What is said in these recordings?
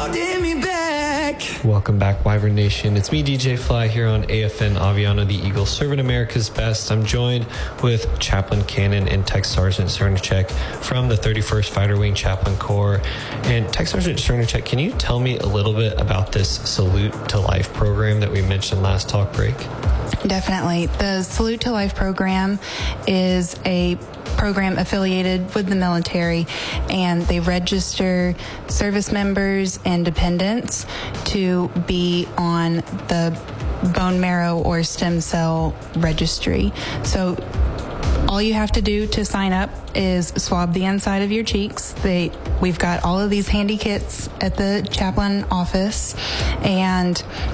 holding me back. Welcome back, Wyvern Nation. It's me, DJ Fly, here on AFN Aviano, the Eagle, serving America's best. I'm joined with Chaplain Cannon and Tech Sergeant Cernicek from the 31st Fighter Wing Chaplain Corps. And Tech Sergeant Cernicek, can you tell me a little bit about this Salute to Life program that we mentioned last talk break? Definitely. The Salute to Life program is a program affiliated with the military, and they register service members and dependents to be on the bone marrow or stem cell registry. So all you have to do to sign up is swab the inside of your cheeks. We've got all of these handy kits at the chaplain office, and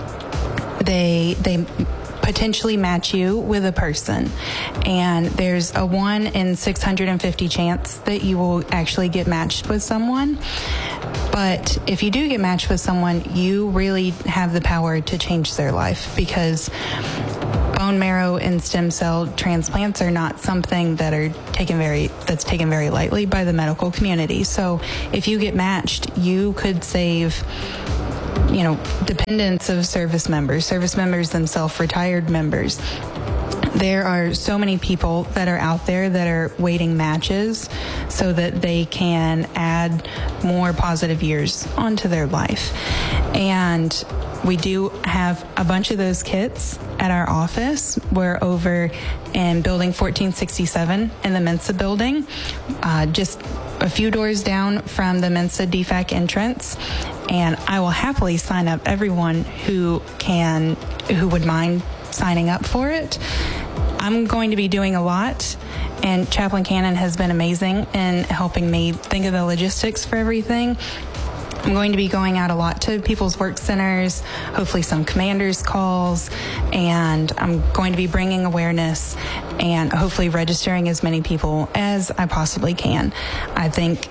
they potentially match you with a person, and there's a 1 in 650 chance that you will actually get matched with someone. But if you do get matched with someone, you really have the power to change their life, because bone marrow and stem cell transplants are not something that's taken very lightly by the medical community. So if you get matched, you could save dependents of service members themselves, retired members. There are so many people that are out there that are waiting matches so that they can add more positive years onto their life. And we do have a bunch of those kits at our office. We're over in building 1467 in the Mensa building, just a few doors down from the Mensa DFAC entrance. And I will happily sign up everyone who would mind signing up for it. I'm going to be doing a lot, and Chaplain Cannon has been amazing in helping me think of the logistics for everything. I'm going to be going out a lot to people's work centers, hopefully some commanders' calls, and I'm going to be bringing awareness and hopefully registering as many people as I possibly can. I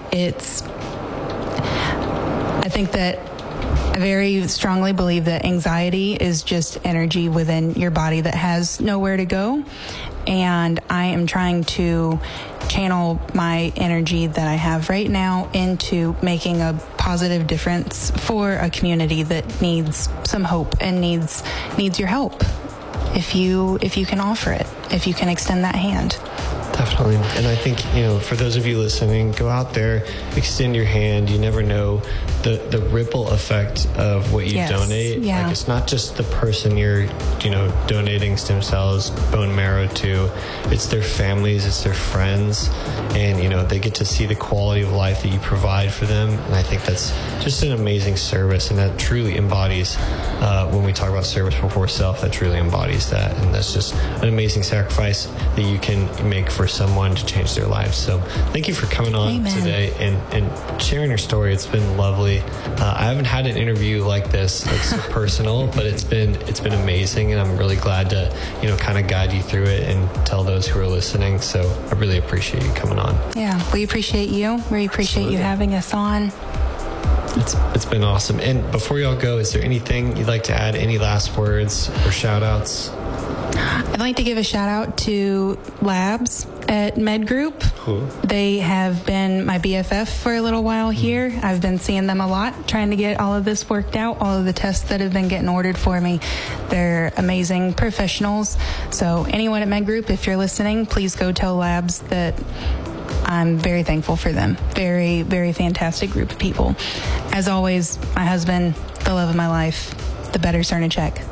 very strongly believe that anxiety is just energy within your body that has nowhere to go. And I am trying to channel my energy that I have right now into making a positive difference for a community that needs some hope and needs your help. If you can offer it, if you can extend that hand. Definitely. And I think, for those of you listening, go out there, extend your hand. You never know the ripple effect of what you donate. Yeah. Like, it's not just the person you're, donating stem cells, bone marrow to. It's their families, it's their friends. And, they get to see the quality of life that you provide for them. And I think that's just an amazing service. And that truly embodies, when we talk about service before self, that truly embodies that. And that's just an amazing sacrifice that you can make for someone to change their lives. So thank you for coming on Amen. today and sharing your story. It's been lovely. I haven't had an interview like this that's so personal, but it's been amazing, and I'm really glad to kind of guide you through it and tell those who are listening. So I really appreciate you coming on. Yeah, we appreciate you. We appreciate you having us on. It's been awesome. And before y'all go, is there anything you'd like to add? Any last words or shout outs? I'd like to give a shout out to Labs at Med Group. Cool. They have been my BFF for a little while here. I've been seeing them a lot, trying to get all of this worked out, all of the tests that have been getting ordered for me. They're amazing professionals. So anyone at Med Group, if you're listening, please go tell Labs that I'm very thankful for them. Very, very fantastic group of people. As always, my husband, the love of my life, the better Cernicek.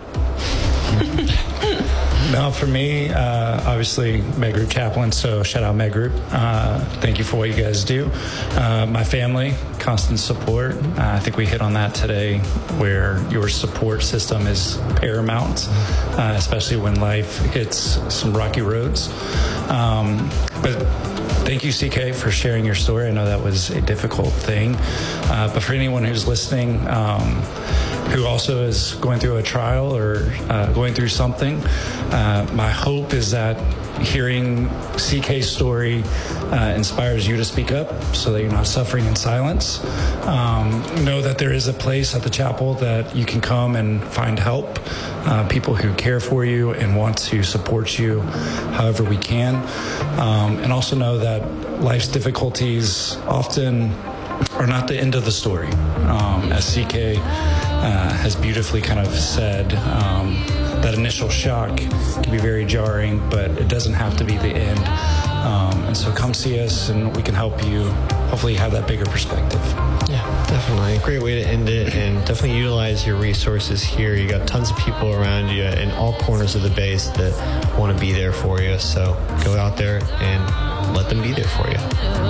No, for me, obviously, Med Group Chaplain, so shout out Med Group. Thank you for what you guys do. My family, constant support. I think we hit on that today, where your support system is paramount, especially when life hits some rocky roads. But thank you, CK, for sharing your story. I know that was a difficult thing. But for anyone who's listening, who also is going through a trial or going through something, my hope is that hearing CK's story inspires you to speak up so that you're not suffering in silence. Know that there is a place at the chapel that you can come and find help, people who care for you and want to support you however we can. And also know that life's difficulties often are not the end of the story. As CK has beautifully kind of said, that initial shock can be very jarring, but it doesn't have to be the end. And so come see us and we can help you hopefully have that bigger perspective. Yeah, definitely. A great way to end it, and definitely utilize your resources here. You got tons of people around you in all corners of the base that want to be there for you. So go out there and let them be there for you.